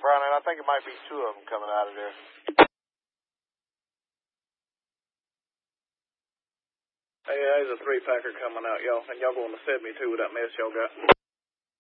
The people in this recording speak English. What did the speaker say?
Browning. I think it might be 2 of them coming out of there. Hey, there's a 3-packer coming out, y'all. And y'all going to 72 with that mess y'all got.